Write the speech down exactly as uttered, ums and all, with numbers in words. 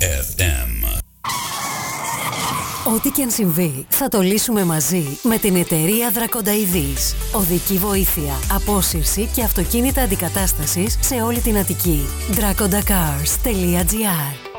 εφ εμ. Ό,τι και αν συμβεί, θα το λύσουμε μαζί με την εταιρεία Δρακονταειδής. Οδική βοήθεια, απόσυρση και αυτοκίνητα αντικατάστασης σε όλη την Αττική. Draconda cars τελεία gr